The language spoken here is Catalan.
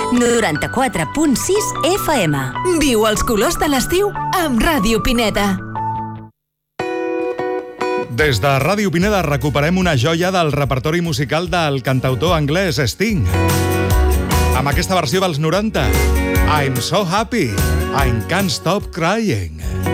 94.6 FM. Viu els colors de l'estiu amb Ràdio Pineda. Des de Ràdio Pineda recuperem una joia del repertori musical del cantautor anglès Sting. Amb aquesta versió dels 90, I'm so happy, I can't stop crying.